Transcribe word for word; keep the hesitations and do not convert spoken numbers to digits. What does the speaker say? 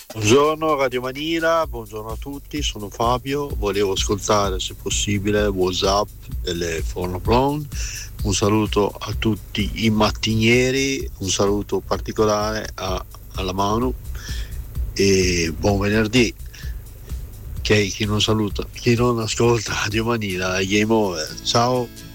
Buongiorno Radio Manila, buongiorno a tutti, sono Fabio, volevo ascoltare se possibile WhatsApp delle Forno Brown. Un saluto a tutti i mattinieri, un saluto particolare a, alla Manu e buon venerdì. Ok, chi non saluta, chi non ascolta Radio Manila, Game Over. Ciao.